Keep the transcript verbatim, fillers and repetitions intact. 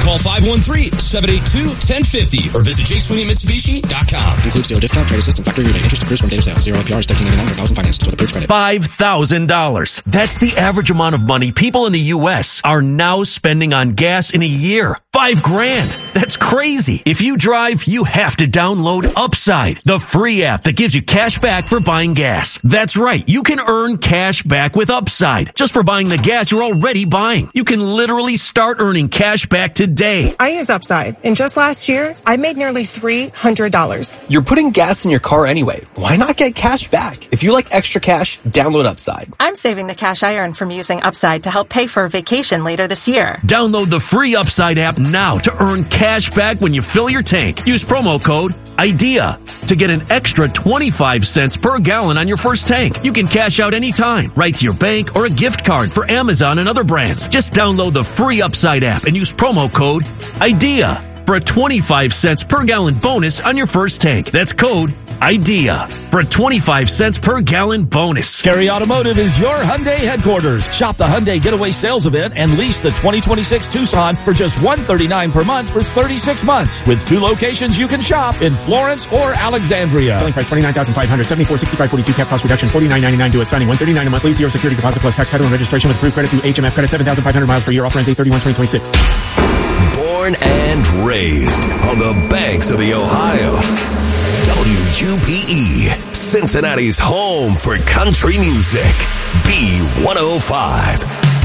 Call five one three, seven eight two, one zero five zero or visit j sweeney mitsubishi dot com. Includes dealer discount, trade assist, and factory rebate. Interest accrues from date of sale. Zero A P R is thirteen ninety-nine per thousand financed with approved credit. five thousand dollars. That's the average amount of money people in the U S are now spending on gas in a year. Five grand. That's crazy. If you drive, you have to download Upside, the free app that gives you cash back for buying gas. That's right. You can earn cash back with Upside just for buying the gas you're already buying. You can literally start earning cash back today. I use Upside, and just last year, I made nearly three hundred dollars. You're putting gas in your car anyway. Why not get cash back? If you like extra cash, download Upside. I'm saving the cash I earn from using Upside to help pay for a vacation later this year. Download the free Upside app now to earn cash back when you fill your tank. Use promo code IDEA to get an extra twenty-five cents per gallon on your first tank. You can cash out anytime, right to your bank or a gift card for Amazon and other brands. Just download the free Upside app and use promo code IDEA for a twenty-five cents per gallon bonus on your first tank. That's code IDEA for a twenty-five cents per gallon bonus. Cary Automotive is your Hyundai headquarters. Shop the Hyundai Getaway Sales Event and lease the twenty twenty-six Tucson for just one hundred thirty-nine dollars per month for thirty-six months. With two locations you can shop in Florence or Alexandria. Selling price twenty-nine thousand five hundred dollars, seventy-four sixty-five forty-two cap cost reduction, forty-nine ninety-nine due at signing, one hundred thirty-nine a monthly, zero security deposit plus tax, title, and registration with approved credit through H M F credit, seven thousand five hundred miles per year. Offer ends eight thirty-one twenty twenty-six. Born and raised on the banks of the Ohio. W U P E, Cincinnati's home for country music. B one oh five.